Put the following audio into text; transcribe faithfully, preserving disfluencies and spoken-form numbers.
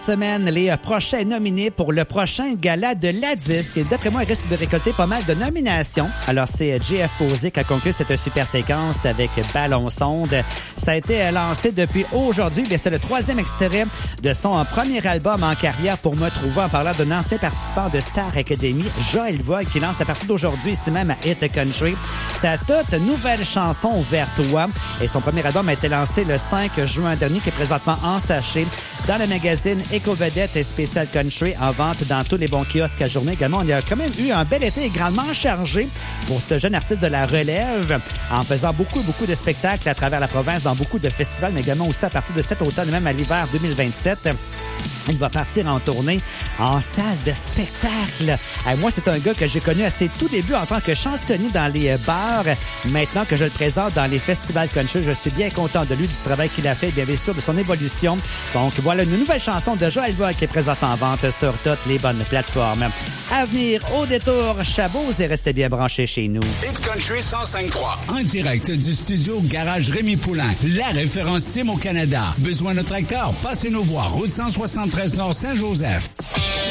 Semaine, les prochains nominés pour le prochain gala de la disque. Et d'après moi, il risque de récolter pas mal de nominations. Alors, c'est J F Posey qui a conclu cette super séquence avec Ballon Sonde. Ça a été lancé depuis aujourd'hui. C'est le troisième extrait de son premier album en carrière pour me trouver en parlant d'un ancien participant de Star Academy, Joël Voix, qui lance à partir d'aujourd'hui ici même à Hit Country sa toute nouvelle chanson Vers toi. Et son premier album a été lancé le cinq juin dernier, qui est présentement en sachet dans le magazine Éco-Vedette et Spécial Country, en vente dans tous les bons kiosques à journée. Également, on y a quand même eu un bel été grandement chargé pour ce jeune artiste de la relève, en faisant beaucoup, beaucoup de spectacles à travers la province, dans beaucoup de festivals, mais également aussi à partir de cet automne, même à l'hiver deux mille vingt-sept. Il va partir en tournée en salle de spectacle. Et moi, c'est un gars que j'ai connu à ses tout débuts en tant que chansonnier dans les bars. Maintenant que je le présente dans les festivals country, je suis bien content de lui, du travail qu'il a fait et bien sûr de son évolution. Donc voilà une nouvelle chanson de Joël Voix qui est présente en vente sur toutes les bonnes plateformes. À venir au détour Chabot et restez bien branchés chez nous. Hit Country cent cinq trois, en direct du studio Garage Rémi Poulain, la référence Sim au Canada. Besoin de tracteur? Passez nous voir, route cent soixante-treize Nord Saint-Joseph.